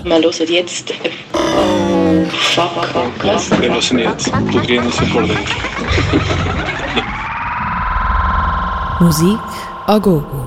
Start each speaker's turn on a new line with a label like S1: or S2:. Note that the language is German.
S1: Wir hören jetzt. Oh, fuck, was?
S2: Wir hören jetzt. Du drehst dich vor dir.
S3: Musik a gogo.